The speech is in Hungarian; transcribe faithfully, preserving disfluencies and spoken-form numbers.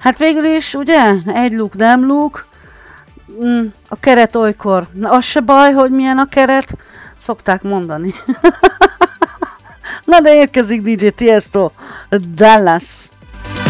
Hát végül is, ugye? Egy luk, nem luk. Mm, a keret olykor. Na, az se baj, hogy milyen a keret. Szokták mondani. Na de érkezik dé dzsé Tiesto, Dallas.